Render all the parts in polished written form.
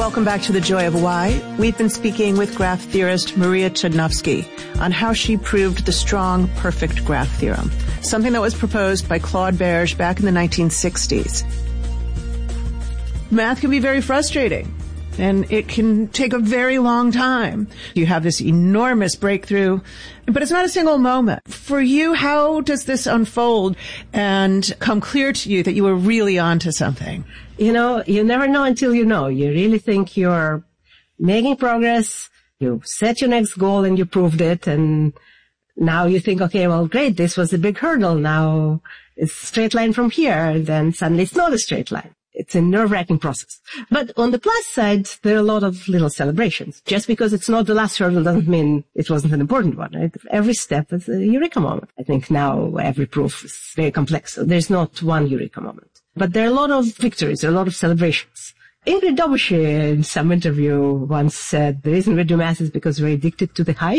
Welcome back to The Joy of Why. We've been speaking with graph theorist Maria Chudnovsky on how she proved the strong, perfect graph theorem, something that was proposed by Claude Berge back in the 1960s. Math can be very frustrating, and it can take a very long time. You have this enormous breakthrough, but it's not a single moment. For you, how does this unfold and come clear to you that you were really onto something? You know, you never know until you know. You really think you're making progress, you set your next goal and you proved it, and now you think, okay, well, great, this was a big hurdle. Now it's a straight line from here, and then suddenly it's not a straight line. It's a nerve-wracking process. But on the plus side, there are a lot of little celebrations. Just because it's not the last hurdle doesn't mean it wasn't an important one, right? Every step is a eureka moment. I think now every proof is very complex, so there's not one eureka moment. But there are a lot of victories, there are a lot of celebrations. Ingrid Dobushi in some interview once said, the reason we do math is because we're addicted to the high.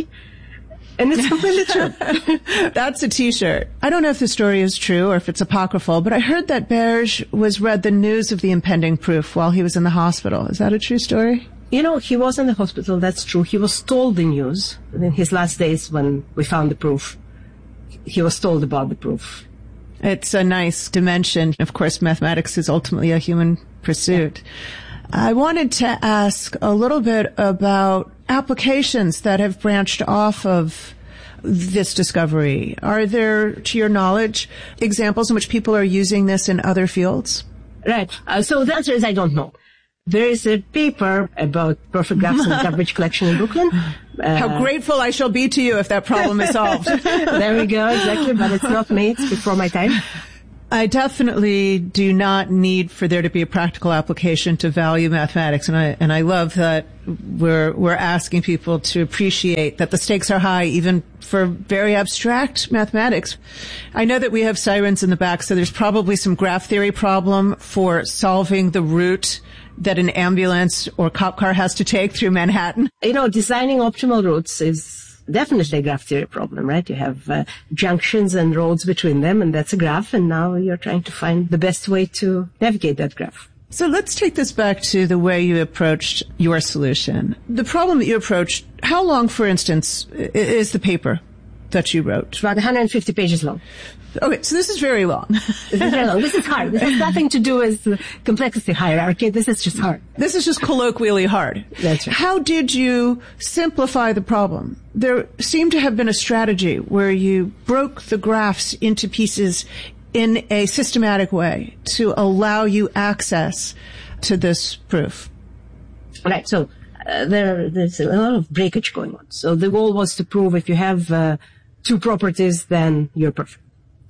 And it's completely true. That's a T-shirt. I don't know if the story is true or if it's apocryphal, but I heard that Berge read the news of the impending proof while he was in the hospital. Is that a true story? You know, he was in the hospital, that's true. He was told the news. In his last days when we found the proof, he was told about the proof. It's a nice dimension. Of course, mathematics is ultimately a human pursuit. I wanted to ask a little bit about applications that have branched off of this discovery. Are there, to your knowledge, examples in which people are using this in other fields? Right. So the answer is I don't know. There is a paper about perfect graphs in the garbage collection in Brooklyn. How grateful I shall be to you if that problem is solved. There we go, exactly, but it's not me, it's before my time. I definitely do not need for there to be a practical application to value mathematics, and I love that we're asking people to appreciate that the stakes are high even for very abstract mathematics. I know that we have sirens in the back, so there's probably some graph theory problem for solving the route that an ambulance or cop car has to take through Manhattan. You know, designing optimal routes is definitely a graph theory problem, right? You have junctions and roads between them, and that's a graph, and now you're trying to find the best way to navigate that graph. So let's take this back to the way you approached your solution. The problem that you approached, how long, for instance, is the paper that you wrote? About 150 pages long. Okay, so this is very long. This is very long. This is hard. This has nothing to do with the complexity hierarchy. This is just hard. This is just colloquially hard. That's right. How did you simplify the problem? There seemed to have been a strategy where you broke the graphs into pieces in a systematic way to allow you access to this proof. Right. So there's a lot of breakage going on. So the goal was to prove if you have two properties, then you're perfect.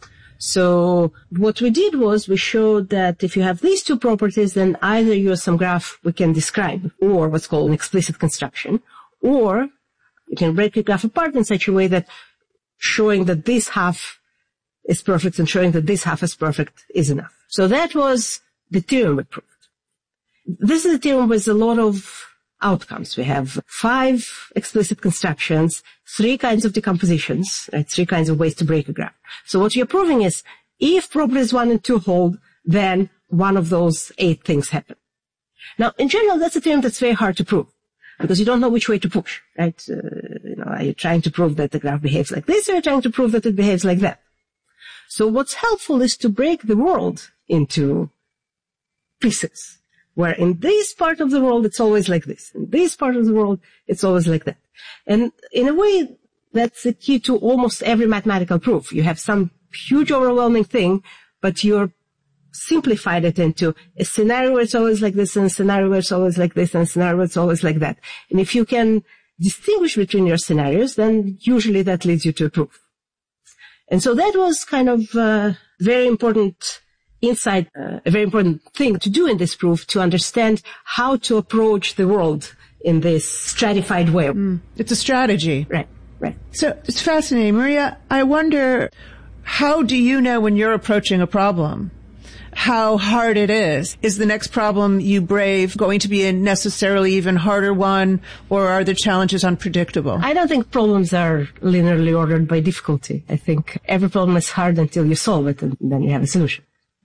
So what we did was we showed that if you have these two properties, then either you have some graph we can describe, or what's called an explicit construction, or you can break the graph apart in such a way that showing that this half is perfect and showing that this half is perfect is enough. So that was the theorem we proved. This is a theorem with a lot of outcomes. We have 5 explicit constructions, 3 kinds of decompositions, right? 3 kinds of ways to break a graph. So what you're proving is if properties 1 and 2 hold, then one of those 8 things happen. Now, in general, that's a theorem that's very hard to prove because you don't know which way to push, right? Are you trying to prove that the graph behaves like this, or are you trying to prove that it behaves like that? So what's helpful is to break the world into pieces, where in this part of the world, it's always like this. In this part of the world, it's always like that. And in a way, that's the key to almost every mathematical proof. You have some huge overwhelming thing, but you're simplified it into a scenario where it's always like this, and a scenario where it's always like this, and a scenario where it's always like that. And if you can distinguish between your scenarios, then usually that leads you to a proof. And so that was kind of very important insight, a very important thing to do in this proof, to understand how to approach the world in this stratified way. It's a strategy. Right, right. So it's fascinating. Maria, I wonder, how do you know when you're approaching a problem how hard it is? Is the next problem you brave going to be a necessarily even harder one, or are the challenges unpredictable? I don't think problems are linearly ordered by difficulty. I think every problem is hard until you solve it, and then you have a solution.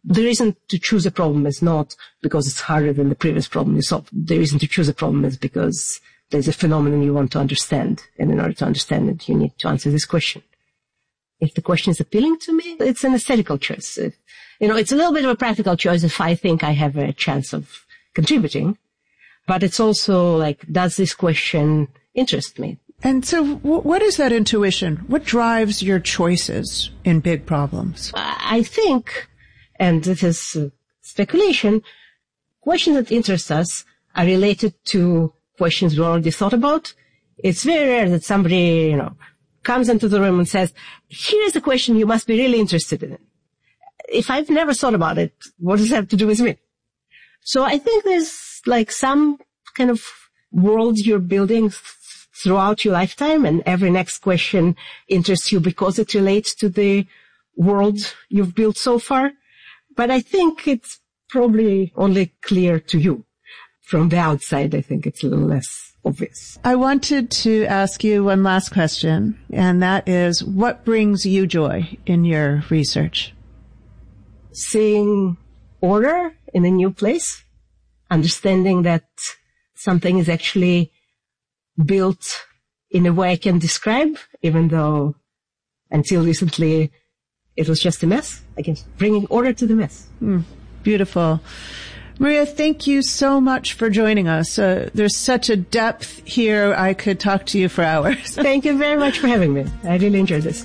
the reason to choose a problem is not because it's harder than the previous problem you solved. The reason to choose a problem is because there's a phenomenon you want to understand. And in order to understand it, you need to answer this question. If the question is appealing to me, it's an aesthetical choice. It's a little bit of a practical choice if I think I have a chance of contributing. But it's also like, does this question interest me? And so what is that intuition? What drives your choices in big problems? I think, and this is speculation, questions that interest us are related to questions we already thought about. It's very rare that somebody, comes into the room and says, here's a question you must be really interested in. If I've never thought about it, what does it have to do with me? So I think there's like some kind of world you're building throughout your lifetime, and every next question interests you because it relates to the world you've built so far. But I think it's probably only clear to you. From the outside, I think it's a little less obvious. I wanted to ask you one last question, and that is, what brings you joy in your research? Seeing order in a new place, understanding that something is actually built in a way I can describe, even though until recently it was just a mess. I guess bringing order to the mess. Beautiful. Maria, thank you so much for joining us. There's such a depth here. I could talk to you for hours. Thank you very much for having me. I really enjoyed this.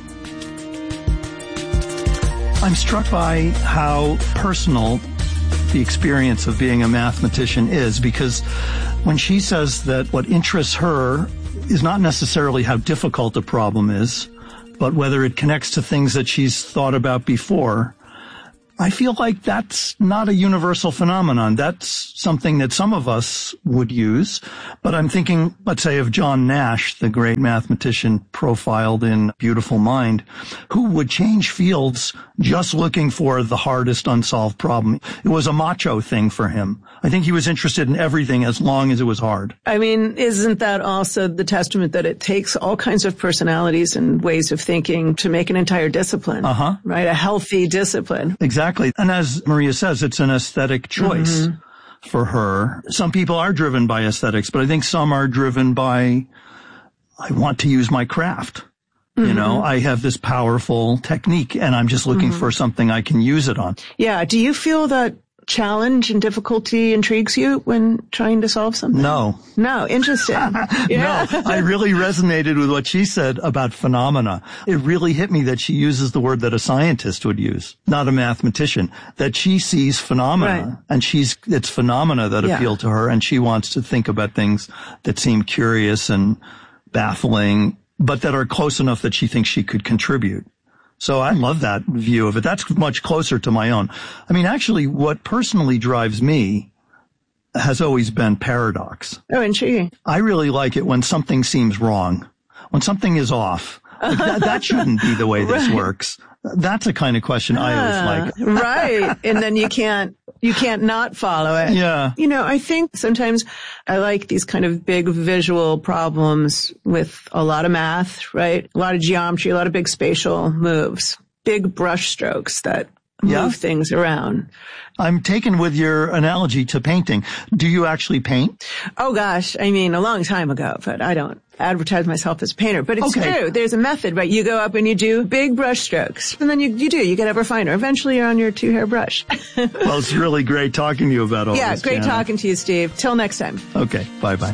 I'm struck by how personal the experience of being a mathematician is, because when she says that what interests her is not necessarily how difficult a problem is, but whether it connects to things that she's thought about before, I feel like that's not a universal phenomenon. That's something that some of us would use. But I'm thinking, let's say, of John Nash, the great mathematician profiled in Beautiful Mind, who would change fields just looking for the hardest unsolved problem. It was a macho thing for him. I think he was interested in everything as long as it was hard. I mean, isn't that also the testament that it takes all kinds of personalities and ways of thinking to make an entire discipline, right? A healthy discipline. Exactly. And as Maria says, it's an aesthetic choice for her. Some people are driven by aesthetics, but I think some are driven by, I want to use my craft. I have this powerful technique and I'm just looking for something I can use it on. Yeah. Do you feel that challenge and difficulty intrigues you when trying to solve something? No. Interesting. Yeah. No, I really resonated with what she said about phenomena. It really hit me that she uses the word that a scientist would use, not a mathematician, that she sees phenomena and it's phenomena that appeal to her, and she wants to think about things that seem curious and baffling, but that are close enough that she thinks she could contribute. So I love that view of it. That's much closer to my own. I mean, actually, what personally drives me has always been paradox. Oh, intriguing. I really like it when something seems wrong, when something is off. Like that shouldn't be the way this works. That's a kind of question I always like. Right. And then you can't not follow it. Yeah. I think sometimes I like these kind of big visual problems with a lot of math, right? A lot of geometry, a lot of big spatial moves, big brush strokes that move things around. I'm taken with your analogy to painting. Do you actually paint? Oh gosh, I mean, a long time ago, but I don't advertise myself as a painter. But it's true. There's a method, right? You go up and you do big brush strokes, and then you get ever finer. Eventually you're on your 2-hair brush. Well, it's really great talking to you about all this. Yeah, great talking to you, Steve. Till next time. Okay, bye-bye.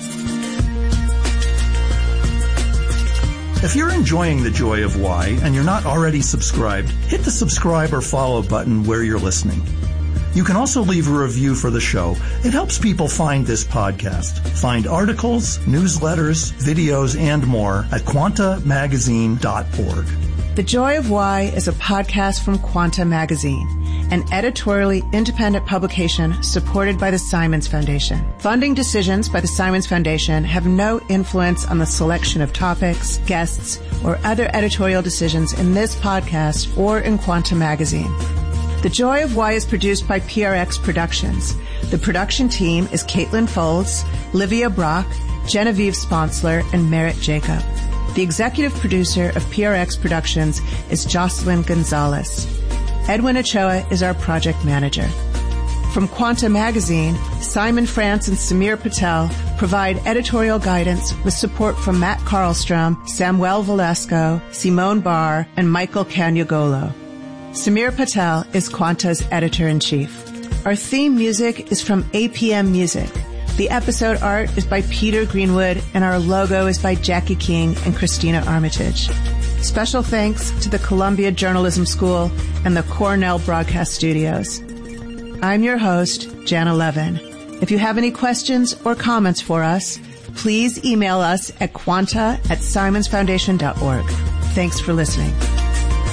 If you're enjoying The Joy of Why and you're not already subscribed, hit the subscribe or follow button where you're listening. You can also leave a review for the show. It helps people find this podcast. Find articles, newsletters, videos, and more at quantamagazine.org. The Joy of Why is a podcast from Quanta Magazine, an editorially independent publication supported by the Simons Foundation. Funding decisions by the Simons Foundation have no influence on the selection of topics, guests, or other editorial decisions in this podcast or in Quanta Magazine. The Joy of Why is produced by PRX Productions. The production team is Caitlin Folds, Livia Brock, Genevieve Sponsler, and Merritt Jacob. The executive producer of PRX Productions is Jocelyn Gonzalez. Edwin Ochoa is our project manager. From Quanta Magazine, Simon France and Samir Patel provide editorial guidance with support from Matt Karlstrom, Samuel Velasco, Simone Barr, and Michael Caniagolo. Samir Patel is Quanta's editor-in-chief. Our theme music is from APM Music. The episode art is by Peter Greenwood, and our logo is by Jackie King and Christina Armitage. Special thanks to the Columbia Journalism School and the Cornell Broadcast Studios. I'm your host, Jana Levin. If you have any questions or comments for us, please email us at quanta@simonsfoundation.org. Thanks for listening.